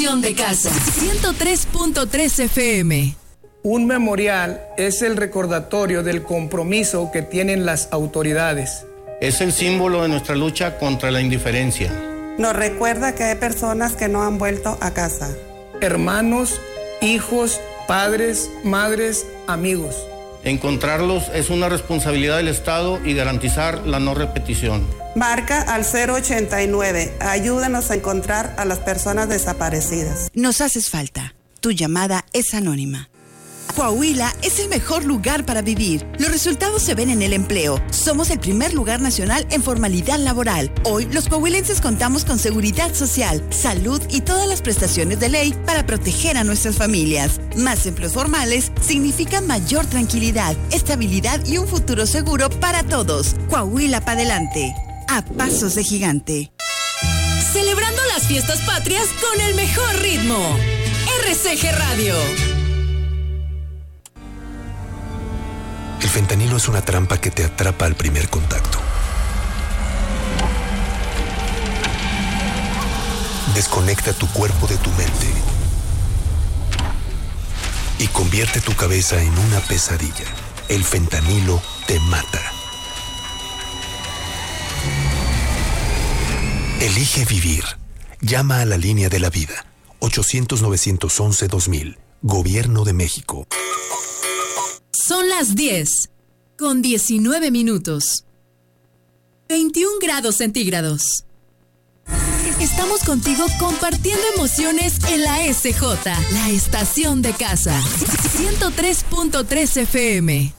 estación de casa. 103.3 FM. Un memorial es el recordatorio del compromiso que tienen las autoridades. Es el símbolo de nuestra lucha contra la indiferencia. Nos recuerda que hay personas que no han vuelto a casa. Hermanos, hijos, padres, madres, amigos. Encontrarlos es una responsabilidad del Estado y garantizar la no repetición. Marca al 089. Ayúdanos a encontrar a las personas desaparecidas. Nos haces falta. Tu llamada es anónima. Coahuila es el mejor lugar para vivir. Los resultados se ven en el empleo. Somos el primer lugar nacional en formalidad laboral. Hoy, los coahuilenses contamos con seguridad social, salud y todas las prestaciones de ley para proteger a nuestras familias. Más empleos formales significa mayor tranquilidad, estabilidad y un futuro seguro para todos. Coahuila para adelante. A pasos de gigante. Celebrando las fiestas patrias con el mejor ritmo. RCG Radio. El fentanilo es una trampa que te atrapa al primer contacto. Desconecta tu cuerpo de tu mente y convierte tu cabeza en una pesadilla. El fentanilo te mata. Elige vivir. Llama a la línea de la vida. 800-911-2000. Gobierno de México. Son las 10, con 19 minutos. 21 grados centígrados. Estamos contigo compartiendo emociones en la SJ, la estación de casa. 103.3 FM.